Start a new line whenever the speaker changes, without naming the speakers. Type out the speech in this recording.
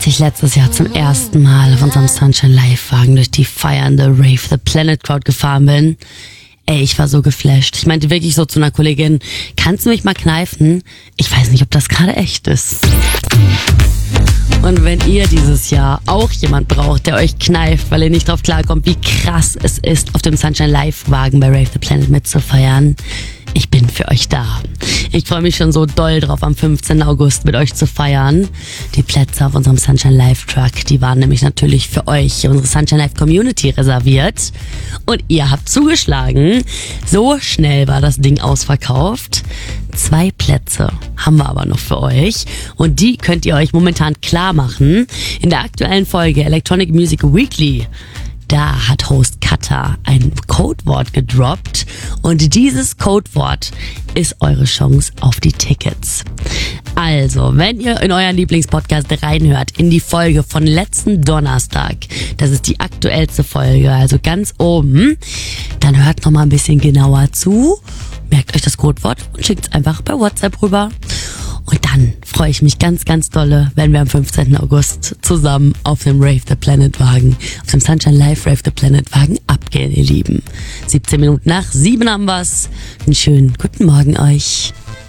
Als ich letztes Jahr zum ersten Mal auf unserem Sunshine Live-Wagen durch die feiernde Rave the Planet Crowd gefahren bin, ich war so geflasht. Ich meinte wirklich so zu einer Kollegin, kannst du mich mal kneifen? Ich weiß nicht, ob das gerade echt ist. Und wenn ihr dieses Jahr auch jemand braucht, der euch kneift, weil ihr nicht drauf klarkommt, wie krass es ist, auf dem Sunshine Live-Wagen bei Rave the Planet mitzufeiern, ich bin für euch da. Ich freue mich schon so doll drauf, am 15. August mit euch zu feiern. Die Plätze auf unserem Sunshine Live Truck, die waren nämlich natürlich für euch, unsere Sunshine Live Community, reserviert. Und ihr habt zugeschlagen. So schnell war das Ding ausverkauft. 2 Plätze haben wir aber noch für euch. Und die könnt ihr euch momentan klar machen. In der aktuellen Folge Electronic Music Weekly, da hat Host Kata ein Codewort gedroppt und dieses Codewort ist eure Chance auf die Tickets. Also, wenn ihr in euren Lieblingspodcast reinhört, in die Folge von letzten Donnerstag, das ist die aktuellste Folge, also ganz oben, dann hört noch mal ein bisschen genauer zu, merkt euch das Codewort und schickt es einfach bei WhatsApp rüber. Und dann freue ich mich ganz, ganz dolle, wenn wir am 15. August zusammen auf dem Rave the Planet Wagen, auf dem Sunshine Live Rave the Planet Wagen abgehen, ihr Lieben. 17 Minuten nach 7 haben wir's. Einen schönen guten Morgen euch.